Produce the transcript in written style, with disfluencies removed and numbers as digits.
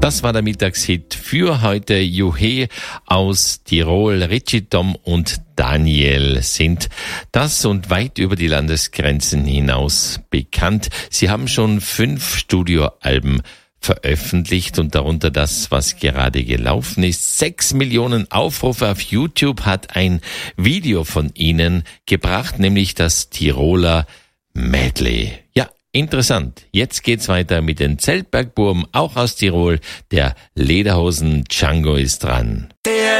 Das war der Mittagshit für heute. Juhe aus Tirol. Richie, Tom und Daniel sind das und weit über die Landesgrenzen hinaus bekannt. Sie haben schon 5 Studioalben veröffentlicht und darunter das, was gerade gelaufen ist. 6 Millionen Aufrufe auf YouTube hat ein Video von ihnen gebracht, nämlich das Tiroler Medley. Ja, interessant. Jetzt geht's weiter mit den Zeltbergburm, auch aus Tirol. Der Lederhosen Django ist dran.